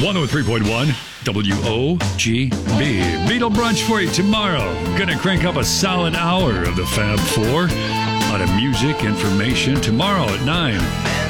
103.1 WOGB. Beetle Brunch for you tomorrow. Gonna crank up a solid hour of the Fab Four. A lot of music, information tomorrow at 9.